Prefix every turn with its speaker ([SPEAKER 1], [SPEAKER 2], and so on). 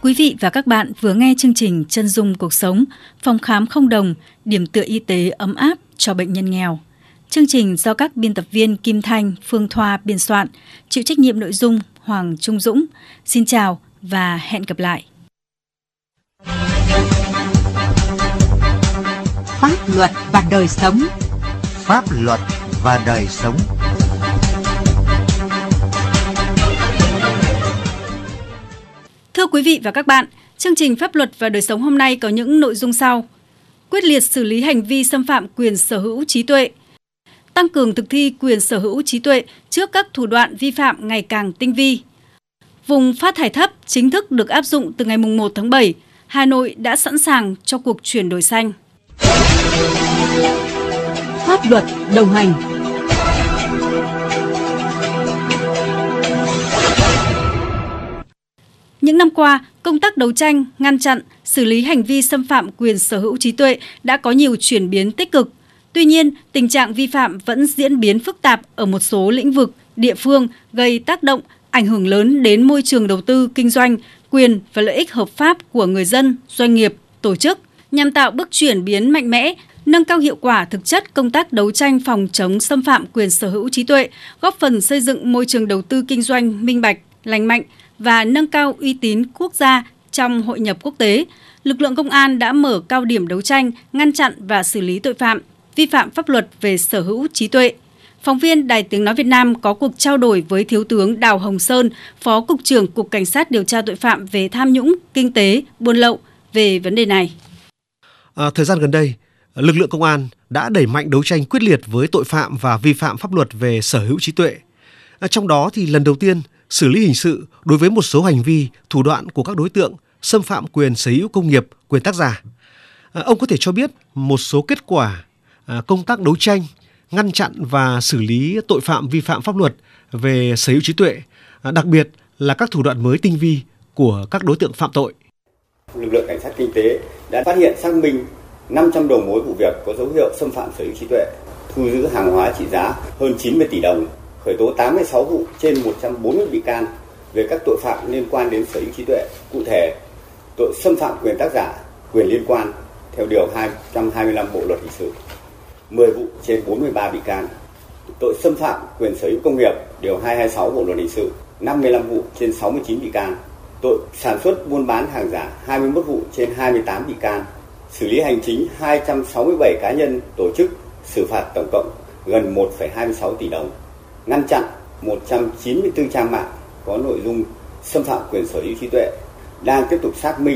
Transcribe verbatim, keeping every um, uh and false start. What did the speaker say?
[SPEAKER 1] Quý vị và các bạn vừa nghe chương trình Chân dung cuộc sống, phòng khám không đồng, điểm tựa y tế ấm áp cho bệnh nhân nghèo. Chương trình do các biên tập viên Kim Thanh, Phương Thoa biên soạn, chịu trách nhiệm nội dung Hoàng Trung Dũng. Xin chào và hẹn gặp lại.
[SPEAKER 2] Pháp luật và đời sống.
[SPEAKER 3] Pháp luật và đời sống.
[SPEAKER 1] Thưa quý vị và các bạn, chương trình Pháp luật và đời sống hôm nay có những nội dung sau: quyết liệt xử lý hành vi xâm phạm quyền sở hữu trí tuệ, tăng cường thực thi quyền sở hữu trí tuệ trước các thủ đoạn vi phạm ngày càng tinh vi. Vùng phát thải thấp chính thức được áp dụng từ ngày mùng một tháng bảy, Hà Nội đã sẵn sàng cho cuộc chuyển đổi xanh.
[SPEAKER 2] Pháp luật đồng hành.
[SPEAKER 1] Những năm qua, công tác đấu tranh, ngăn chặn, xử lý hành vi xâm phạm quyền sở hữu trí tuệ đã có nhiều chuyển biến tích cực. Tuy nhiên, tình trạng vi phạm vẫn diễn biến phức tạp ở một số lĩnh vực, địa phương, gây tác động, ảnh hưởng lớn đến môi trường đầu tư, kinh doanh, quyền và lợi ích hợp pháp của người dân, doanh nghiệp, tổ chức. Nhằm tạo bước chuyển biến mạnh mẽ, nâng cao hiệu quả thực chất công tác đấu tranh phòng chống xâm phạm quyền sở hữu trí tuệ, góp phần xây dựng môi trường đầu tư kinh doanh minh bạch, lành mạnh và nâng cao uy tín quốc gia trong hội nhập quốc tế, lực lượng công an đã mở cao điểm đấu tranh, ngăn chặn và xử lý tội phạm, vi phạm pháp luật về sở hữu trí tuệ. Phóng viên Đài Tiếng Nói Việt Nam có cuộc trao đổi với Thiếu tướng Đào Hồng Sơn, Phó Cục trưởng Cục Cảnh sát điều tra tội phạm về tham nhũng, kinh tế, buôn lậu về vấn đề này.
[SPEAKER 4] À, thời gian gần đây, lực lượng công an đã đẩy mạnh đấu tranh quyết liệt với tội phạm và vi phạm pháp luật về sở hữu trí tuệ. À, trong đó thì lần đầu tiên xử lý hình sự đối với một số hành vi, thủ đoạn của các đối tượng xâm phạm quyền sở hữu công nghiệp, quyền tác giả. À, ông có thể cho biết một số kết quả à, công tác đấu tranh, ngăn chặn và xử lý tội phạm vi phạm pháp luật về sở hữu trí tuệ, à, đặc biệt là các thủ đoạn mới tinh vi của các đối tượng phạm tội.
[SPEAKER 5] Lực lượng cảnh sát kinh tế đã phát hiện xác minh năm trăm đầu mối vụ việc có dấu hiệu xâm phạm sở hữu trí tuệ, thu giữ hàng hóa trị giá hơn chín mươi tỷ đồng, khởi tố tám mươi sáu vụ trên một trăm bốn mươi bị can về các tội phạm liên quan đến sở hữu trí tuệ. Cụ thể, tội xâm phạm quyền tác giả, quyền liên quan theo điều hai trăm hai mươi lăm Bộ luật hình sự, mười vụ trên bốn mươi ba bị can. Tội xâm phạm quyền sở hữu công nghiệp, điều hai trăm hai mươi sáu Bộ luật hình sự, năm mươi lăm vụ trên sáu mươi chín bị can. Tội sản xuất buôn bán hàng giả, hai mươi mốt vụ trên hai mươi tám bị can. Xử lý hành chính hai trăm sáu mươi bảy cá nhân, tổ chức, xử phạt tổng cộng gần một phẩy hai mươi sáu tỷ đồng. Ngăn chặn một trăm chín mươi tư trang mạng có nội dung xâm phạm quyền sở hữu trí tuệ, đang tiếp tục xác minh